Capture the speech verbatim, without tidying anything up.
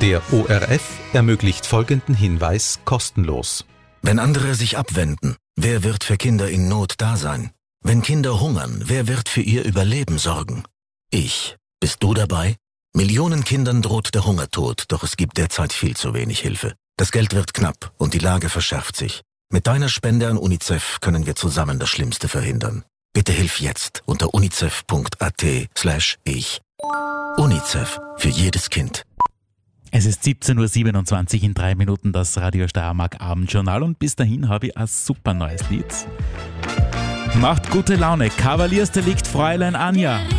Der O R F ermöglicht folgenden Hinweis kostenlos. Wenn andere sich abwenden, wer wird für Kinder in Not da sein? Wenn Kinder hungern, wer wird für ihr Überleben sorgen? Ich. Bist du dabei? Millionen Kindern droht der Hungertod, doch es gibt derzeit viel zu wenig Hilfe. Das Geld wird knapp und die Lage verschärft sich. Mit deiner Spende an UNICEF können wir zusammen das Schlimmste verhindern. Bitte hilf jetzt unter unicef.at slash ich. UNICEF für jedes Kind. Es ist siebzehn Uhr siebenundzwanzig, in drei Minuten das Radio Steiermark Abendjournal und bis dahin habe ich ein super neues Lied. Macht gute Laune, Kavaliersdelikt Fräulein Anja.